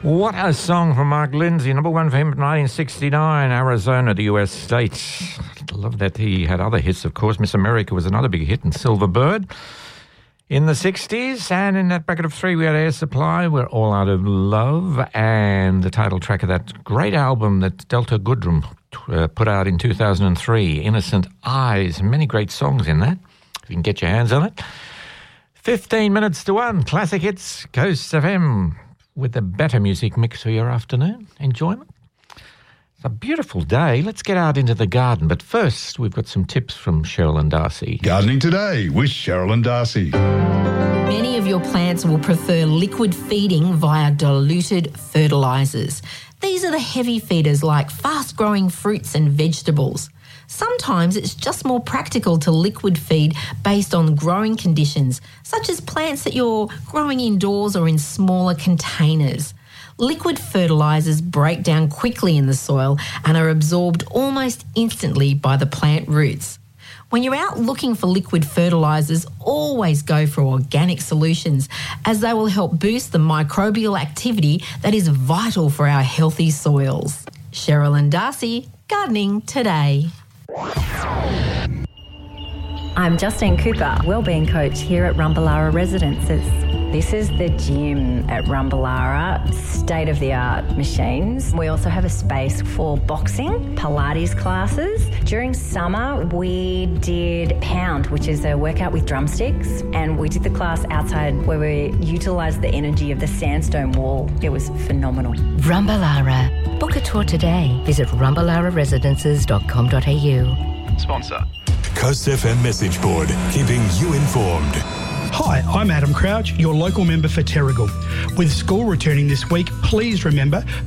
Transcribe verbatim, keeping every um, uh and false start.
What a song from Mark Lindsay, number one for him in nineteen sixty-nine, Arizona, the U S state. I love that he had other hits, of course. Miss America was another big hit, and Silver Bird in the sixties. And in that bracket of three, we had Air Supply, We're All Out of Love, and the title track of that great album that Delta Goodrem uh, put out in two thousand three, Innocent Eyes. Many great songs in that, if you can get your hands on it. fifteen minutes to one, Classic Hits, Coast F M, with a better music mix for your afternoon enjoyment. It's a beautiful day. Let's get out into the garden. But first, we've got some tips from Cheryl and Darcy. Gardening Today with Cheryl and Darcy. Many of your plants will prefer liquid feeding via diluted fertilisers. These are the heavy feeders like fast-growing fruits and vegetables. Sometimes it's just more practical to liquid feed based on growing conditions, such as plants that you're growing indoors or in smaller containers. Liquid fertilisers break down quickly in the soil and are absorbed almost instantly by the plant roots. When you're out looking for liquid fertilisers, always go for organic solutions, as they will help boost the microbial activity that is vital for our healthy soils. Cheryl and Darcy, Gardening Today. I'm Justine Cooper, Wellbeing Coach here at Rumballara Residences. This is the gym at Rumballara, state-of-the-art machines. We also have a space for boxing, Pilates classes. During summer, we did Pound, which is a workout with drumsticks, and we did the class outside where we utilised the energy of the sandstone wall. It was phenomenal. Rumballara. Book a tour today. Visit rumballara residences dot com dot a u. Sponsor. Coast F M message board, keeping you informed. Hi, I'm Adam Crouch, your local member for Terrigal. With school returning this week, please remember